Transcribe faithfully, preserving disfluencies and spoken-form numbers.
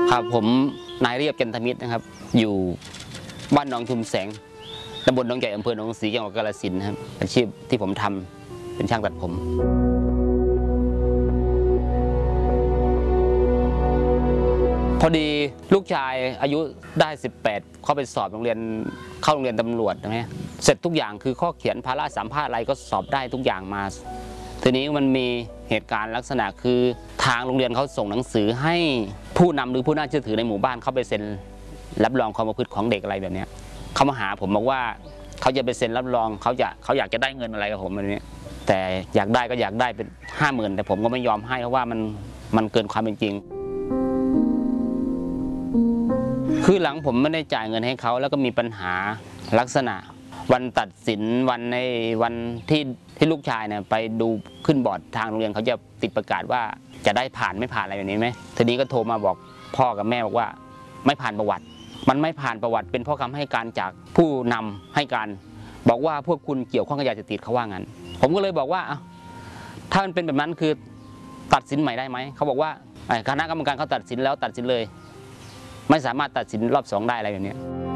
ครับผมนายเรียบจันทมิตรนะครับอยู่บ้านหนองชุมแสงตำบลหนองใหญ่อำเภอหนองศรีจังหวัดกาฬสินธุ์นะครับอาชีพที่ผมทำเป็นช่างตัดผมพอดีลูกชายอายุได้สิบแปดเข้าไปสอบโรงเรียนเข้าโรงเรียนตำรวจใช่ไหมเสร็จทุกอย่างคือข้อเขียนภาระสัมภาษณ์อะไรก็สอบได้ทุกอย่างมาทีนี้มันมีเหตุการณ์ลักษณะคือทางโรงเรียนเขาส่งหนังสือให้ผู้นำหรือผู้น่าเชื่อถือในหมู่บ้านเข้าไปเซ็นรับรองความประพฤติของเด็กอะไรแบบนี้เขามาหาผมบอกว่าเขาจะไปเซ็นรับรองเขาจะเขาอยากจะได้เงินอะไรกับผมแบบนี้แต่อยากได้ก็อยากได้เป็นห้าหมื่นแต่ผมก็ไม่ยอมให้เพราะว่ามันมันเกินความเป็นจริงคือหลังผมไม่ได้จ่ายเงินให้เขาแล้วก็มีปัญหาลักษณะวันตัดสินวันในวันที่ที่ลูกชายเนี่ยไปดูขึ้นบอร์ดทางโรงเรียนเขาจะติดประกาศว่าจะได้ผ่านไม่ผ่านอะไรแบบนี้ไหมทีนี้ก็โทรมาบอกพ่อกับแม่บอกว่าไม่ผ่านประวัติมันไม่ผ่านประวัติเป็นเพราะคำให้การจากผู้นำให้การบอกว่าพวกคุณเกี่ยวข้องกับยาเสพติดเขาว่างั้นผมก็เลยบอกว่าถ้ามันเป็นแบบนั้นคือตัดสินใหม่ได้ไหมเขาบอกว่าคณะกรรมการเขาตัดสินแล้วตัดสินเลยไม่สามารถตัดสินรอบสองได้อะไรแบบนี้